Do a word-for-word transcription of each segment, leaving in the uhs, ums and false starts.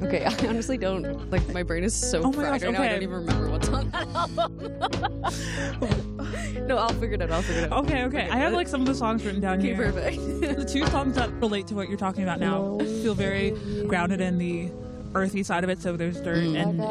Okay, I honestly don't, like, my brain is so Oh my fried gosh, right now, I okay. don't even remember what's on that album. No, I'll figure it out, I'll figure it out. Okay, okay. I have like some of the songs written down Okay, here. perfect. The two songs that relate to what you're talking about now feel very grounded in the earthy side of it. So there's Dirt Mm. and,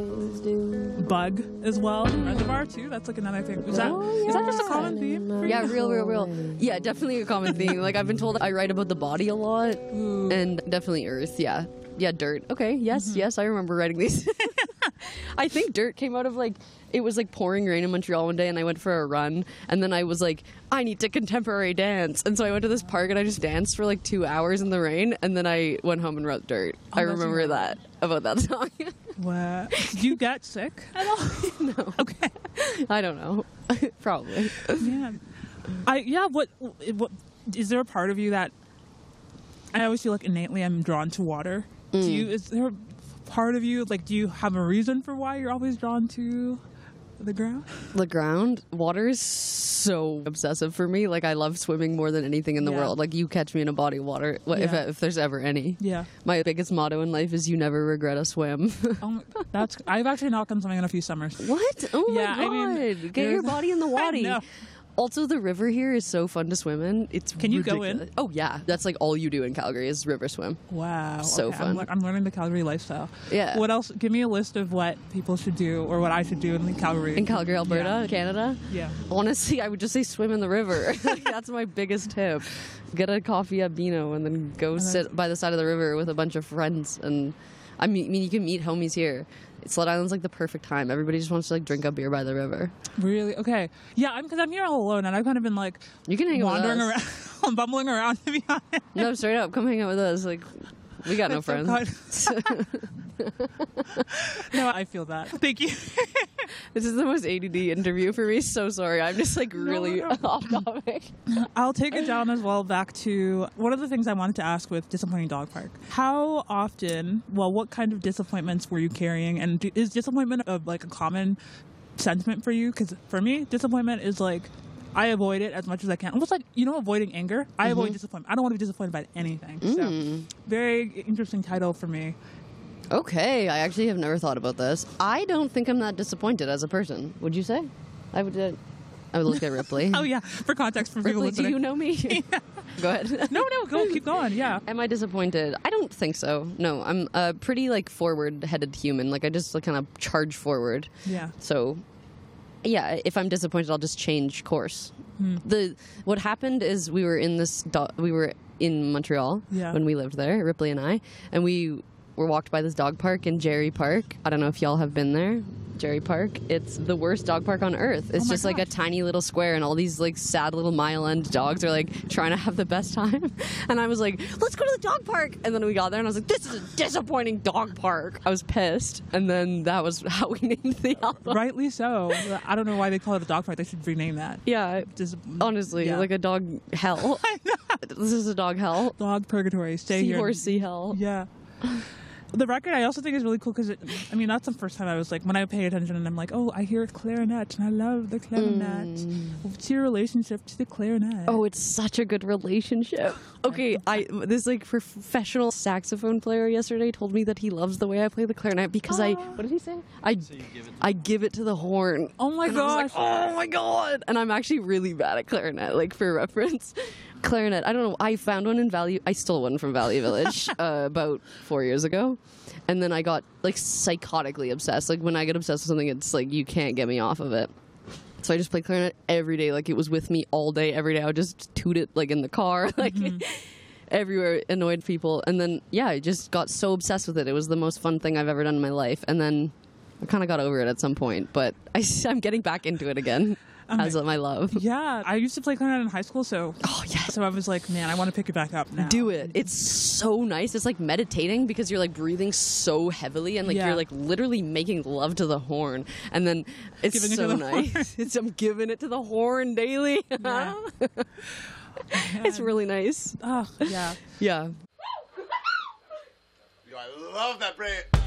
and Bug as well. And Reservoir too. That's like another thing. Is that is that just a common theme? for Yeah, you? real, real, real. Yeah, definitely a common theme. Like, I've been told I write about the body a lot, Ooh. and definitely Earth, yeah. Yeah, Dirt. Okay, yes, Mm-hmm. yes, I remember writing these. I think Dirt came out of, like, it was like pouring rain in Montreal one day, and I went for a run, and then I was like, I need to contemporary dance. And so I went to this park, and I just danced for like two hours in the rain, and then I went home and wrote Dirt. Oh, I that's remember incredible. that, about that song. What? Did you get sick at all? No. Okay. I don't know. Probably. Yeah. I yeah. What what is there a part of you that I always feel like innately I'm drawn to water? Mm. Do you? Is there a part of you like? Do you have a reason for why you're always drawn to the ground? The ground, water is so obsessive for me. Like, I love swimming more than anything in the Yeah. world. Like, you catch me in a body of water, wh- if, Yeah. if there's ever any. Yeah. My biggest motto in life is you never regret a swim. Oh, my- that's. I've actually not done something in a few summers. What? Oh Yeah, my I god! mean, Get your there's- body in the I water. know. Also, the river here is so fun to swim in. It's Can you go in? ridiculous. Oh yeah, that's like all you do in Calgary is river swim. Wow. So okay, fun. I'm, lear- I'm learning the Calgary lifestyle. Yeah. What else? Give me a list of what people should do or what I should do in Calgary. In Calgary, Alberta, Canada. Yeah. Honestly, I would just say swim in the river. Like, that's my biggest tip. Get a coffee at Beano and then go sit by the side of the river with a bunch of friends. And I mean, I mean, you can meet homies here. Sled Island's like the perfect time. Everybody just wants to like drink a beer by the river. Really? Okay. Yeah, I'm because I'm here all alone, and I've kind of been like You can hang out with wandering us. around, bumbling around. To be honest, No, straight up, come hang out with us. Like, we got no That's so friends. no, I feel that. Thank you. This is the most A D D interview for me. So sorry. I'm just like really no. off topic. I'll take it down as well back to one of the things I wanted to ask with Disappointing Dog Park. How often, well, what kind of disappointments were you carrying? And do, is disappointment a, like a common sentiment for you? Because for me, disappointment is like, I avoid it as much as I can. Almost like, you know, avoiding anger. I avoid disappointment. I don't want to be disappointed by anything. So, very interesting title for me. Okay, I actually have never thought about this. I don't think I'm that disappointed as a person. Would you say? I would. Uh, I would look at Ripley. Oh, yeah. For context, for people Ripley, do listening. you know me? Go ahead. No, no, go, keep going. Yeah. Am I disappointed? I don't think so. No, I'm a pretty like forward-headed human. Like I just like, kind of charge forward. Yeah. So, yeah, if I'm disappointed, I'll just change course. Hmm. The what happened is we were in this do- we were in Montreal Yeah. when we lived there, Ripley and I, and we were walked by this dog park in Jerry Park. I don't know if y'all have been there. Jerry Park. It's the worst dog park on earth. It's Oh my just like a gosh. tiny little square, and all these like sad little mile end dogs are like trying to have the best time. And I was like, let's go to the dog park. And then we got there, and I was like, this is a disappointing dog park. I was pissed. And then that was how we named the album. Rightly so. I don't know why they call it a dog park. They should rename that. Yeah. Dis- Honestly, yeah. like a dog hell. This is a dog hell. Dog purgatory. Stay here. Seahorse sea hell. Yeah. The record I also think is really cool because, I mean, that's the first time I was like, when I pay attention and I'm like, oh, I hear a clarinet and I love the clarinet. What's your relationship to the clarinet? Oh, it's such a good relationship. Okay, I this like professional saxophone player yesterday told me that he loves the way I play the clarinet because I what did he say? I I give it to the horn. Oh my And I was like, gosh. oh my god! And I'm actually really bad at clarinet. Like for reference, clarinet. I don't know. I found one in Value. I stole one from Value Village uh, about four years ago, and then I got like psychotically obsessed. Like when I get obsessed with something, it's like you can't get me off of it. So I just play clarinet every day. Like it was with me all day, every day. I would just toot it like in the car, like everywhere, annoyed people. And then yeah, I just got so obsessed with it. It was the most fun thing I've ever done in my life. And then I kind of got over it at some point, but I, I'm getting back into it again as my love. Yeah. I used to play clarinet in high school, so. Oh yes. So I was like, man, I want to pick it back up now. Do it. It's so nice. It's like meditating because you're like breathing so heavily and like Yeah. you're like literally making love to the horn. And then it's Giving it to so the nice. It's I'm giving it to the horn daily. Yeah. It's really nice. Oh, yeah. Yeah. Yo, I love that brain.